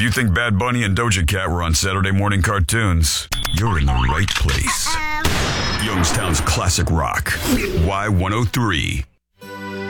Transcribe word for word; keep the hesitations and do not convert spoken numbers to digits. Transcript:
you think Bad Bunny and Doja Cat were on Saturday morning cartoons, you're in the right place. Youngstown's classic rock. Y one oh three.